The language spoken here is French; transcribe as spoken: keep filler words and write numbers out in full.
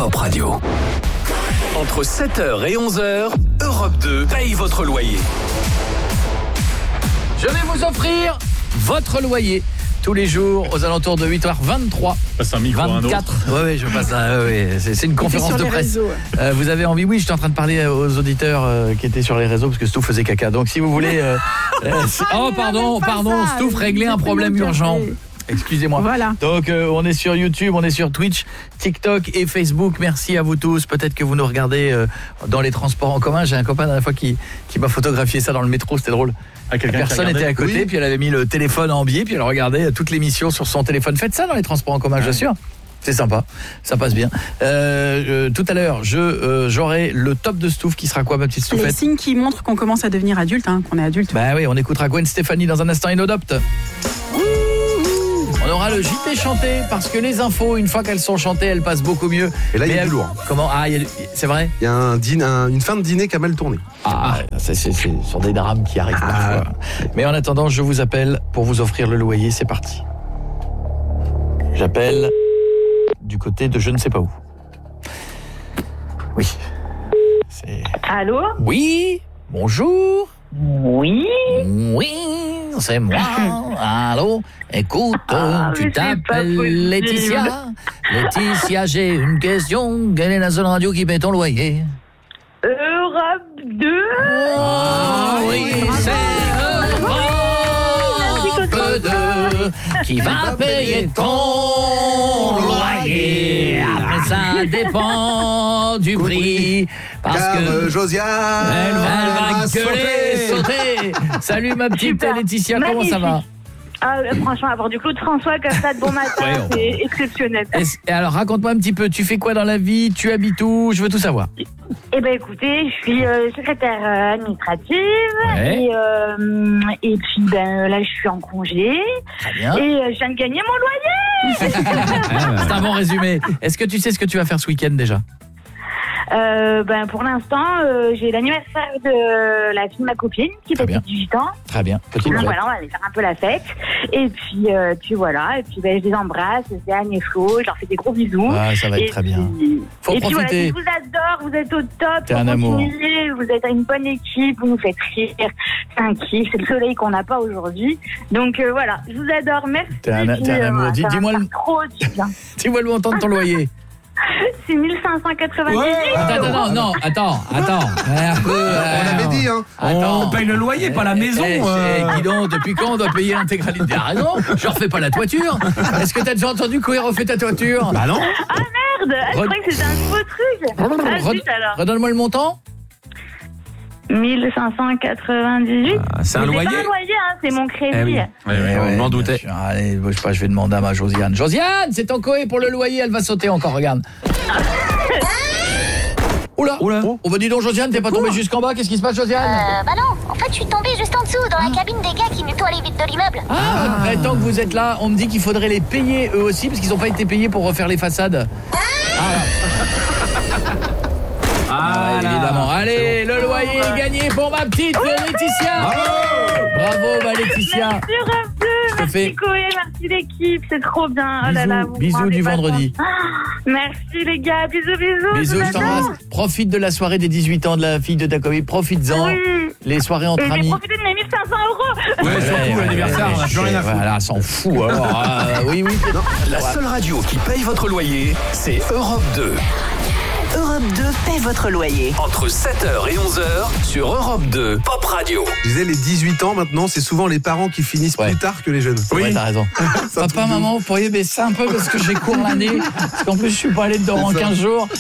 Pop Radio. Entre sept heures et onze heures, Europe deux paye votre loyer. Je vais vous offrir votre loyer tous les jours aux alentours de huit heures vingt-trois. Passe un micro vingt-quatre. à un autre. Oui, oui, je passe à, oui, c'est, c'est une conférence de presse. Euh, vous avez envie? Oui, j'étais en train de parler aux auditeurs euh, qui étaient sur les réseaux parce que Stouff faisait caca. Donc si vous voulez... Euh, euh, oh, pardon, pardon, ça, Stouff réglait un problème urgent. Excusez-moi. Voilà. Donc euh, on est sur YouTube, on est sur Twitch, TikTok et Facebook. Merci à vous tous. Peut-être que vous nous regardez euh, dans les transports en commun. J'ai un copain la dernière fois qui qui m'a photographié ça dans le métro, c'était drôle. Ah, la personne était à côté, oui. Puis elle avait mis le téléphone en biais, puis elle regardait toute l'émission sur son téléphone. Faites ça dans les transports en commun, ouais. Je suis sûr. C'est sympa, ça passe bien. Euh, euh, tout à l'heure, je euh, j'aurai le top de Stouff qui sera quoi, ma petite Stouffette? Les signes qui montrent qu'on commence à devenir adulte, hein, qu'on est adulte. Bah oui, on écoutera Gwen Stefani dans un instant, Inodopte. On aura le J T chanté parce que les infos, une fois qu'elles sont chantées, elles passent beaucoup mieux. Et là, il y a elle... du lourd. Comment? Ah, y a... c'est vrai? Il y a un dîner, un, une fin de dîner qui a mal tourné. Ah, c'est, c'est, c'est sur des drames qui arrivent parfois. Ah. Mais en attendant, je vous appelle pour vous offrir le loyer. C'est parti. J'appelle du côté de je ne sais pas où. Oui. C'est... Allô? Oui. Bonjour. Oui. Oui, c'est moi. Allô? Écoute, ah, tu t'appelles Laetitia. Laetitia, j'ai une question. Quelle est la seule radio qui paie ton loyer? Europe deux. Oh, oui, c'est Europe deux qui va payer ton loyer. Après, ça dépend du prix. Parce Car que Josiane, elle va, elle va gueuler, sauter. Salut ma petite Super. Laetitia, comment Magnifique. Ça va? Ah, franchement, avoir du Claude François comme ça de bon matin, ouais, on... c'est exceptionnel. Et alors, raconte-moi un petit peu, tu fais quoi dans la vie? Tu habites où? Je veux tout savoir. Eh ben, écoutez, je suis euh, secrétaire euh, administrative. Ouais. Et, euh, et puis, ben, là, je suis en congé. Très bien. Et euh, je viens de gagner mon loyer. C'est un bon résumé. Est-ce que tu sais ce que tu vas faire ce week-end déjà? Euh, ben pour l'instant, euh, j'ai l'anniversaire de la fille de ma copine qui fait dix-huit ans. Très bien. Donc voilà, on va aller faire un peu la fête. Et puis, euh, puis voilà. Et puis ben, je les embrasse, c'est Anne et Flo, je leur fais des gros bisous. Ah, ça va être et très puis, bien. Faut et profiter. Puis, voilà, je vous adore, vous êtes au top. T'es un amour. Vous êtes une bonne équipe, vous nous faites rire. C'est un kiff, c'est le soleil qu'on n'a pas aujourd'hui. Donc euh, voilà, je vous adore, merci. T'es un, t'es un amour. Dis, dis-moi le... trop bien. Dis-moi le montant de ton loyer. C'est mille cinq cent quatre-vingt-dix-huit. Ouais. Attends, attends, non, attends, attôt. On avait dit, hein. Attends. On paye le loyer, pas la maison. Eh, euh... Dis donc, depuis quand on doit payer l'intégralité? T'as raison, je refais pas la toiture. Est-ce que t'as déjà entendu courir refait ta toiture? Bah non. Ah merde, je croyais que c'était un nouveau truc. Ah, zut, alors. Redonne-moi le montant. mille cinq cent quatre-vingt-dix-huit. Ah, c'est un mais loyer. C'est pas un loyer, hein, c'est mon crédit. Eh oui. Oui, oui, on m'en doutait. Allez, je sais pas, je vais demander à ma Josiane. Josiane, c'est ton coé pour le loyer, elle va sauter encore, regarde. Oula, Oula. Oh, bah dis donc Josiane, t'es pas tombée jusqu'en bas, qu'est-ce qui se passe Josiane? Euh, bah non, en fait je suis tombée juste en dessous, dans ah. la cabine des gars qui nettoient les vitres de l'immeuble. Ah, ah. Bah, tant que vous êtes là, on me dit qu'il faudrait les payer eux aussi, parce qu'ils ont pas été payés pour refaire les façades. Ah, ah. Ah, évidemment. Allez, bon. Le loyer est gagné pour ma petite oui, Laetitia. Bravo, Bravo ma Laetitia. Merci Europe deux, merci fais... Coé, merci l'équipe, c'est trop bien. Bisous, oh là là, bisous du vendredi. Ah, merci les gars, bisous, bisous. Bisous, je t'embrasse. Profite de la soirée des dix-huit ans de la fille de ta copine, profites-en. Oui. Les soirées entre et amis. Profitez de mes mille cinq cents euros. Ouais, ouais surtout ouais, l'anniversaire, on a plus rien à foutre. Voilà, s'en fout alors. euh, oui, oui. Non, la seule radio qui paye votre loyer, c'est Europe deux. Europe deux paie votre loyer. Entre sept heures et onze heures sur Europe deux Pop Radio. Je disais, les dix-huit ans maintenant, c'est souvent les parents qui finissent ouais. plus tard que les jeunes. Oui, ouais, t'as raison. Papa, maman, vous pourriez baisser un peu parce que j'ai cours l'année. Parce qu'en plus, je suis pas allé dedans en quinze jours.